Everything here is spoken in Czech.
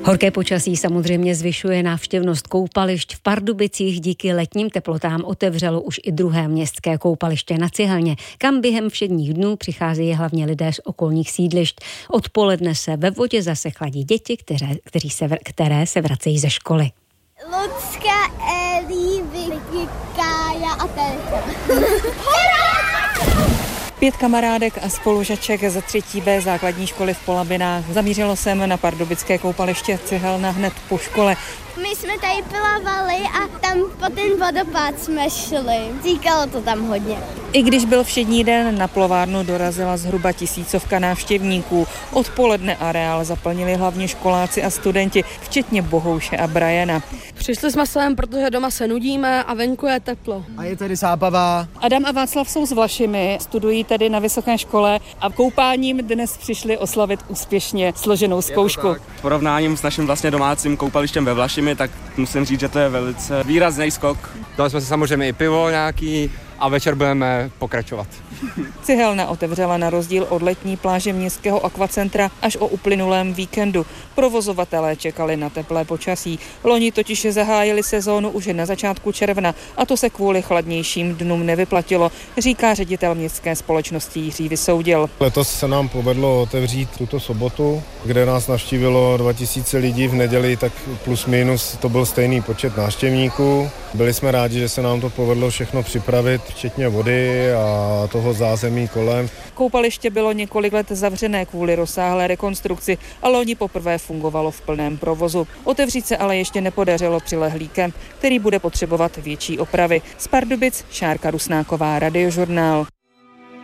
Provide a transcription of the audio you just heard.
Horké počasí samozřejmě zvyšuje návštěvnost koupališť. V Pardubicích díky letním teplotám otevřelo už i druhé městské koupaliště na Cihelně, kam během všedních dnů přicházejí hlavně lidé z okolních sídlišť. Odpoledne se ve vodě zase chladí děti, které se vracejí ze školy. Lucka, Eli, Vicky, Kája a Terka. 5 kamarádek a spolužaček ze 3B základní školy v Polabinách. Zamířilo jsem na pardubické koupaliště Cihelna hned po škole. My jsme tady plavali a tam po ten vodopád jsme šli. Říkalo to tam hodně. I když byl všední den, na plovárnu dorazila zhruba 1000 návštěvníků. Odpoledne areál zaplnili hlavně školáci a studenti, včetně Bohouše a Briana. Přišli jsme sem, protože doma se nudíme a venku je teplo. A je tady zábava. Adam a Václav jsou z Vlašimi, studují tady na vysoké škole a koupáním dnes přišli oslavit úspěšně složenou zkoušku. V porovnáním s naším vlastně domácím koupalištěm ve Vlašimi, tak musím říct, že to je velice výrazný skok. Dali jsme si samozřejmě i pivo nějaký a večer budeme pokračovat. Cihelna otevřela na rozdíl od letní pláže městského akvacentra až o uplynulém víkendu. Provozovatelé čekali na teplé počasí. Loni totiž zahájili sezónu už na začátku června a to se kvůli chladnějším dnům nevyplatilo, říká ředitel městské společnosti Jiří Vysoudil. Letos se nám povedlo otevřít tuto sobotu, kde nás navštívilo 2000 lidí, v neděli tak plus minus to byl stejný počet návštěvníků. Byli jsme rádi, že se nám to povedlo všechno připravit, včetně vody a toho zázemí kolem. Koupaliště bylo několik let zavřené kvůli rozsáhlé rekonstrukci, ale loni poprvé fungovalo v plném provozu. Otevřít se ale ještě nepodařilo přilehlý kemp, který bude potřebovat větší opravy. Z Pardubic Šárka Rusnáková, Radiožurnál.